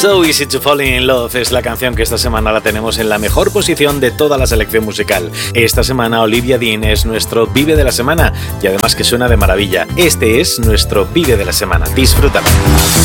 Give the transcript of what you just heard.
So Easy to Fall in Love es la canción que esta semana la tenemos en la mejor posición de toda la selección musical. Esta semana Olivia Dean es nuestro Vive de la Semana y además que suena de maravilla. Este es nuestro Vive de la Semana. Disfrútalo.